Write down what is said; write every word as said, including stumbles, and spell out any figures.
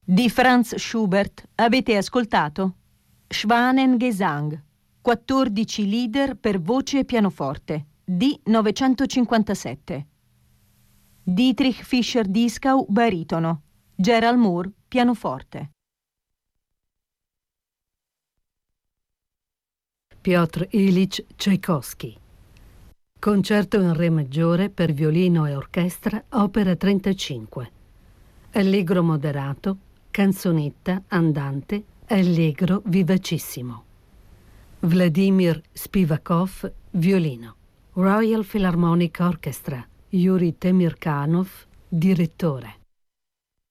Di Franz Schubert avete ascoltato Schwanengesang, quattordici lieder per voce e pianoforte, D novecentocinquantasette. Dietrich Fischer-Dieskau, baritono, Gerald Moore, pianoforte. Piotr Ilyich Tchaikovsky. Concerto in Re maggiore per violino e orchestra, opera trentacinque. Allegro moderato, canzonetta, andante, allegro vivacissimo. Vladimir Spivakov, violino. Royal Philharmonic Orchestra, Yuri Temirkanov, direttore.